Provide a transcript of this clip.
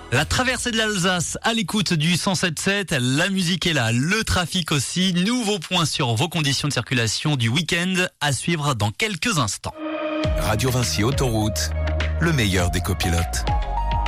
La traversée de l'Alsace à l'écoute du 107.7, la musique est là, le trafic aussi. Nouveau point sur vos conditions de circulation du week-end à suivre dans quelques instants. Radio Vinci Autoroute, le meilleur des copilotes.